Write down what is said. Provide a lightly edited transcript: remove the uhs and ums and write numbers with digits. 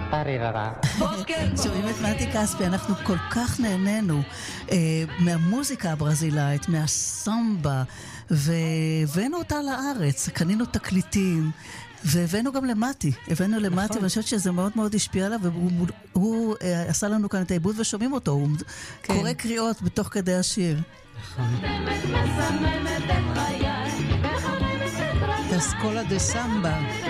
שומעים את מתי כספי, אנחנו כל כך נהנינו מהמוזיקה הברזילאית, מהסמבה, והבאנו אותה לארץ, קנינו תקליטים, והבאנו גם למתי, ואני חושבת שזה מאוד מאוד השפיע עליו, והוא עשה לנו כאן את העיבוד ושומעים אותו, הוא קורא קריאות בתוך כדי השיר. אסכולה דה סמבה.